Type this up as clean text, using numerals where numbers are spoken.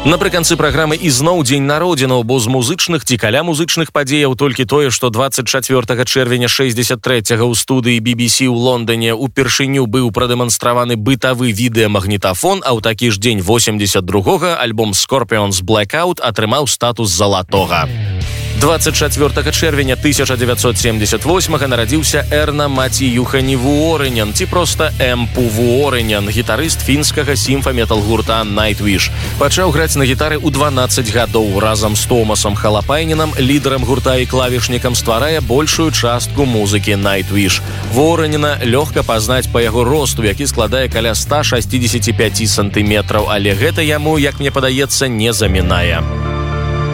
Напрыканцы праграмы ізноў дзень народзінаў, бо з музычных ці каля музычных падзеяў толькі тое, што 24 чэрвеня 63-го ў студыі BBC ў Лондоне упершыню быў прадэманстраваны бытавы відэамагнітафон, а ў такі ж дзень 82-го альбом Scorpions Blackout атрымаў статус залатога. 24 чэрвеня 1978 нарадзіўся Эрна Матіюхані Вуорынян, ці проста Эмпу Вуорынян, гітарыст фінскага сімфа-метал гурта Nightwish. Пачаў граць на гітары ў 12 гадоў. Разам з Томасом Халапайнінам, лідарам гурта і клавішнікам, стварае большую частку музыкі Nightwish. Вуорыніна лёгка пазнаць па яго росту, які складае каля 165 сантыметраў, але гэта яму, як мне падаецца, не замінае.